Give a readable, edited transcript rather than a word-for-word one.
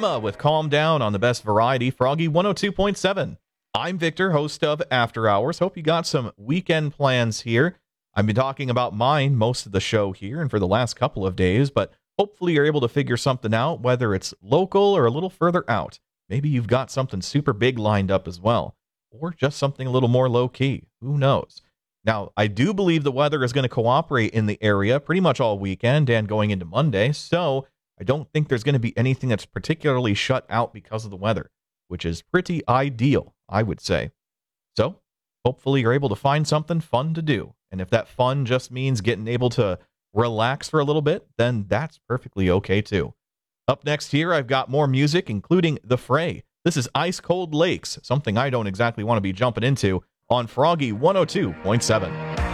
Emma with Calm Down on the best variety, Froggy 102.7. I'm Victor, host of After Hours. Hope you got some weekend plans here. I've been talking about mine most of the show here and for the last couple of days, but hopefully you're able to figure something out, whether it's local or a little further out. Maybe you've got something super big lined up as well, or just something a little more low-key. Who knows? Now, I do believe the weather is going to cooperate in the area pretty much all weekend and going into Monday, so I don't think there's going to be anything that's particularly shut out because of the weather, which is pretty ideal, I would say. So, hopefully you're able to find something fun to do. And if that fun just means getting able to relax for a little bit, then that's perfectly okay too. Up next here, I've got more music, including The Fray. This is Ice Cold Lakes, something I don't exactly want to be jumping into, on Froggy 102.7.